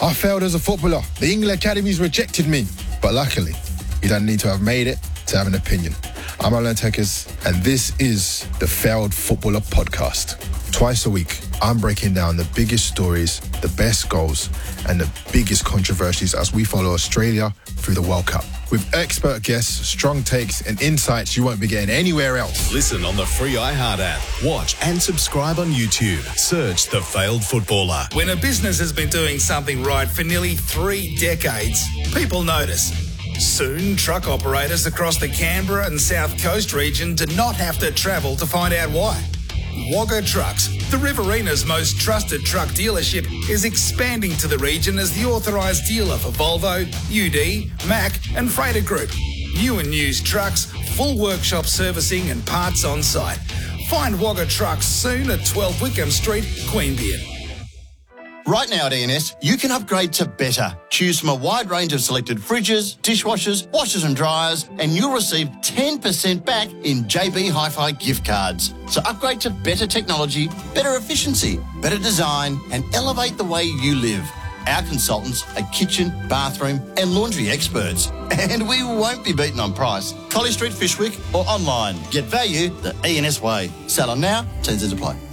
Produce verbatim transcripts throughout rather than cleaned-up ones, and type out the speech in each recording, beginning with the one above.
I failed as a footballer. The England Academies rejected me. But luckily, you don't need to have made it to have an opinion. I'm Alan Tekers, and this is the Failed Footballer Podcast. Twice a week, I'm breaking down the biggest stories, the best goals, and the biggest controversies as we follow Australia through the World Cup. With expert guests, strong takes, and insights you won't be getting anywhere else. Listen on the free iHeart app. Watch and subscribe on YouTube. Search The Failed Footballer. When a business has been doing something right for nearly three decades, people notice. Soon, truck operators across the Canberra and South Coast region do not have to travel to find out why. Wagga Trucks, the Riverina's most trusted truck dealership, is expanding to the region as the authorised dealer for Volvo, U D, Mack and Freighter Group. New and used trucks, full workshop servicing and parts on site. Find Wagga Trucks soon at twelve Wickham Street, Queanbeyan. Right now at E N S, you can upgrade to better. Choose from a wide range of selected fridges, dishwashers, washers and dryers, and you'll receive ten percent back in J B Hi-Fi gift cards. So upgrade to better technology, better efficiency, better design, and elevate the way you live. Our consultants are kitchen, bathroom and laundry experts. And we won't be beaten on price. Collie Street, Fishwick or online. Get value the E N S way. Sell on now, terms and apply.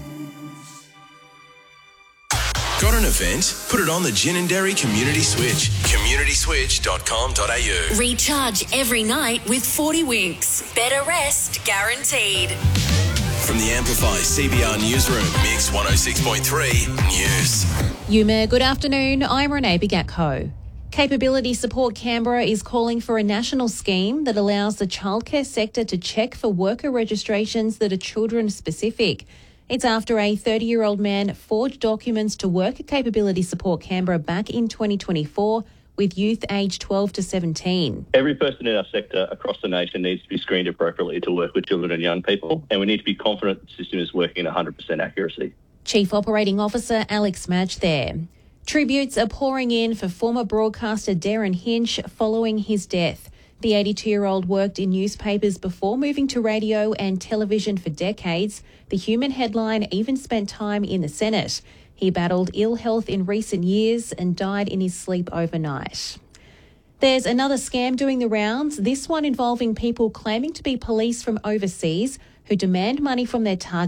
Got an event? Put it on the Gin and Dairy Community Switch. community switch dot com dot a u. Recharge every night with forty winks. Better rest guaranteed. From the Amplify C B R Newsroom, Mix one oh six point three News. Yuma, good afternoon. I'm Renee Bigatko. Capability Support Canberra is calling for a national scheme that allows the childcare sector to check for worker registrations that are children-specific. It's after a thirty-year-old man forged documents to work at Capability Support Canberra back in twenty twenty-four with youth aged twelve to seventeen. Every person in our sector across the nation needs to be screened appropriately to work with children and young people, and we need to be confident the system is working at one hundred percent accuracy. Chief Operating Officer Alex Madge there. Tributes are pouring in for former broadcaster Darren Hinch following his death. The eighty-two-year-old worked in newspapers before moving to radio and television for decades. The Human headline even spent time in the Senate. He battled ill health in recent years and died in his sleep overnight. There's another scam doing the rounds, this one involving people claiming to be police from overseas who demand money from their target